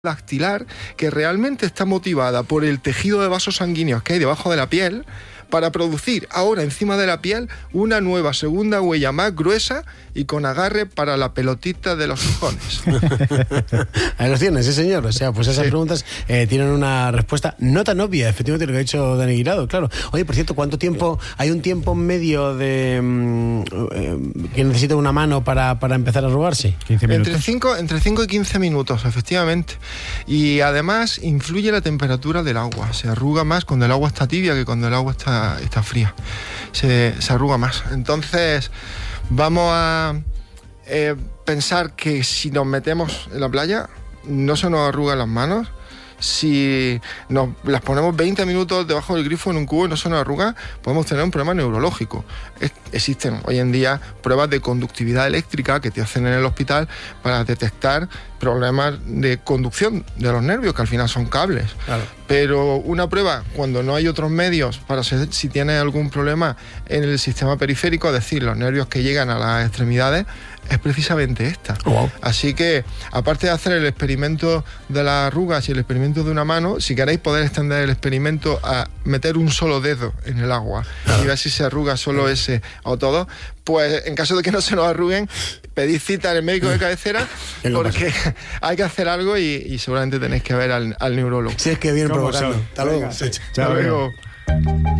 dactilar que realmente está motivada por el tejido de vasos sanguíneos que hay debajo de la piel para producir ahora encima de la piel una nueva segunda huella más gruesa y con agarre para la pelotita de los cojones. Ahí los tienes, sí señor. O sea, pues esas preguntas tienen una respuesta no tan obvia, efectivamente, lo que ha dicho Dani Guirado, claro. Oye, por cierto, ¿cuánto tiempo, hay un tiempo medio de que necesita una mano para empezar a arrugarse? 15 minutos. Entre 5 y 15 minutos, efectivamente. Y además influye la temperatura del agua. Se arruga más cuando el agua está tibia que cuando el agua está fría. Se arruga más. Entonces, vamos a pensar que si nos metemos en la playa, no se nos arrugan las manos. Si nos las ponemos 20 minutos debajo del grifo en un cubo y no se nos arruga, podemos tener un problema neurológico. Existen hoy en día pruebas de conductividad eléctrica que te hacen en el hospital para detectar problemas de conducción de los nervios, que al final son cables. Claro. Pero una prueba, cuando no hay otros medios para saber si tiene algún problema en el sistema periférico, es decir, los nervios que llegan a las extremidades, es precisamente esta. Wow. Así que, aparte de hacer el experimento de las arrugas y el experimento de una mano, si queréis poder extender el experimento a meter un solo dedo en el agua y ver si se arruga solo ese o todo, pues en caso de que no se nos arruguen, pedid cita al médico de cabecera porque hay que hacer algo y seguramente tenéis que ver al neurólogo. Sí, es que viene provocando. Hasta luego. Hasta luego.